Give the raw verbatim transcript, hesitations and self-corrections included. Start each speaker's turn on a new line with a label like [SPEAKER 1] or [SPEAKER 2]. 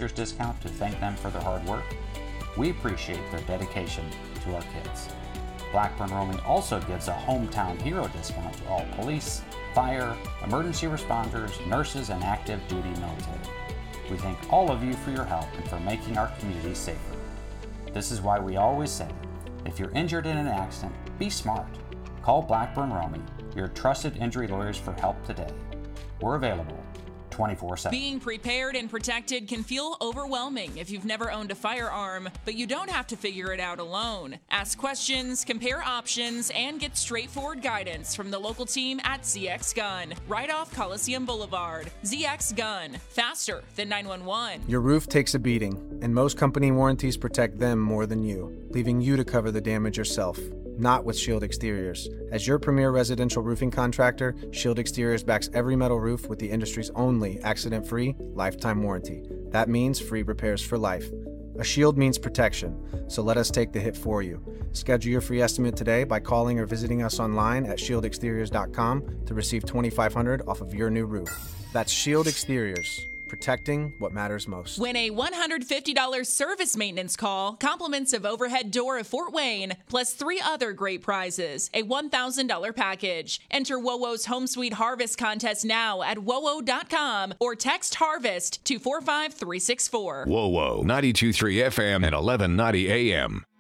[SPEAKER 1] teacher's discount to thank them for their hard work. We appreciate their dedication to our kids. Blackburn Roaming also gives a hometown hero discount to all police, fire, emergency responders, nurses, and active duty military. We thank all of you for your help and for making our community safer. This is why we always say, if you're injured in an accident, be smart. Call Blackburn Roaming, your trusted injury lawyers, for help today. We're available twenty-four seven.
[SPEAKER 2] Being prepared and protected can feel overwhelming if you've never owned a firearm, but you don't have to figure it out alone. Ask questions, compare options, and get straightforward guidance from the local team at Z X Gun, right off Coliseum Boulevard. Z X Gun, faster than nine one one.
[SPEAKER 3] Your roof takes a beating, and most company warranties protect them more than you, leaving you to cover the damage yourself. Not with Shield Exteriors. As your premier residential roofing contractor, Shield Exteriors backs every metal roof with the industry's only accident-free lifetime warranty. That means free repairs for life. A shield means protection, so let us take the hit for you. Schedule your free estimate today by calling or visiting us online at shield exteriors dot com to receive twenty-five hundred dollars off of your new roof. That's Shield Exteriors. Protecting what matters most.
[SPEAKER 2] Win a one hundred fifty dollars service maintenance call, compliments of overhead door of Fort Wayne, plus three other great prizes, a one thousand dollars package. Enter WOWO's Home Sweet Harvest contest now at W O W O dot com or text HARVEST to four five three six four.
[SPEAKER 4] WOWO, ninety-two point three F M and eleven ninety A M.